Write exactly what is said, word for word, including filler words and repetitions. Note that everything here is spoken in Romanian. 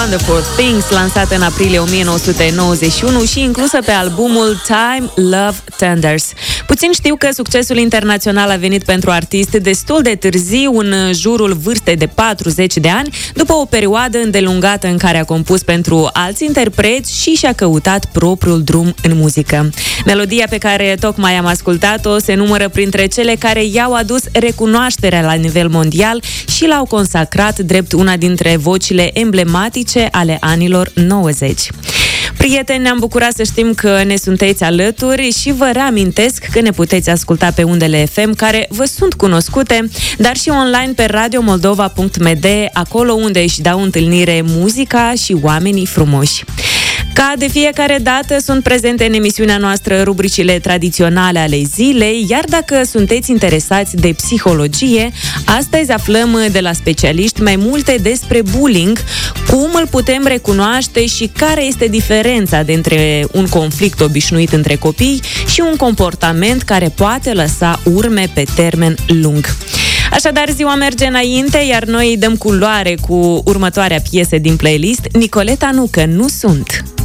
Wonderful Things, lansată în aprilie o mie nouă sute nouăzeci și unu și inclusă pe albumul Time, Love, Tenders. Puțin știu că succesul internațional a venit pentru artist destul de târziu, în jurul vârstei de patruzeci de ani, după o perioadă îndelungată în care a compus pentru alți interpreți și și-a căutat propriul drum în muzică. Melodia pe care tocmai am ascultat-o se numără printre cele care i-au adus recunoașterea la nivel mondial și l-au consacrat drept una dintre vocile emblematice ale anilor nouăzeci. Prieteni, ne-am bucurat să știm că ne sunteți alături și vă reamintesc că ne puteți asculta pe undele F M care vă sunt cunoscute, dar și online pe radio moldova punct m d, acolo unde își dau întâlnire muzica și oamenii frumoși. Ca de fiecare dată sunt prezente în emisiunea noastră rubricile tradiționale ale zilei, iar dacă sunteți interesați de psihologie, astăzi aflăm de la specialiști mai multe despre bullying, cum îl putem recunoaște și care este diferența dintre un conflict obișnuit între copii și un comportament care poate lăsa urme pe termen lung. Așadar, ziua merge înainte, iar noi dăm culoare cu următoarea piesă din playlist, Nicoleta Nu Că Nu Sunt.